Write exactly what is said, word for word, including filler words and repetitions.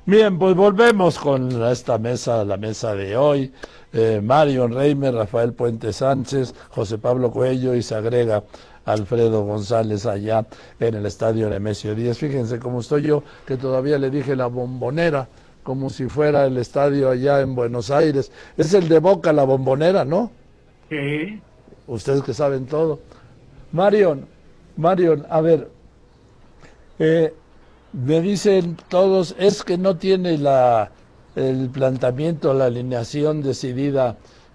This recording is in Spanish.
Bien, pues volvemos con esta mesa, la mesa de hoy. Eh, Marion Reimer, Rafael Puente Sánchez, José Pablo Coello y se agrega Alfredo González allá en el estadio Nemesio Díaz. Fíjense cómo estoy yo, que todavía le dije la Bombonera, como si fuera el estadio allá en Buenos Aires. Es el de Boca, la Bombonera, ¿no? Sí, Ustedes que saben todo. Marion, Marion, a ver, eh, me dicen todos, es que no tiene la, el planteamiento, la alineación decidida